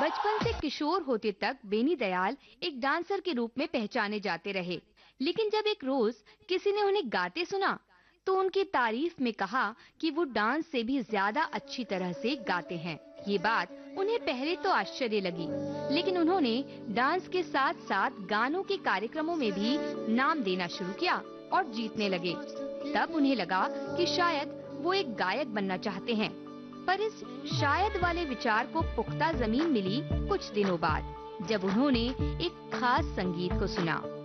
बचपन से किशोर होते तक बेनी दयाल एक डांसर के रूप में पहचाने जाते रहे, लेकिन जब एक रोज किसी ने उन्हें गाते सुना, तो उनकी तारीफ में कहा कि वो डांस से भी ज्यादा अच्छी तरह से गाते हैं। ये बात उन्हें पहले तो आश्चर्य लगी, लेकिन उन्होंने डांस के साथ साथ गानों के कार्यक्रमों में भी नाम देना शुरू किया और जीतने लगे। तब उन्हें लगा कि शायद वो एक गायक बनना चाहते हैं। पर इस शायद वाले विचार को पुख्ता जमीन मिली कुछ दिनों बाद, जब उन्होंने एक खास संगीत को सुना।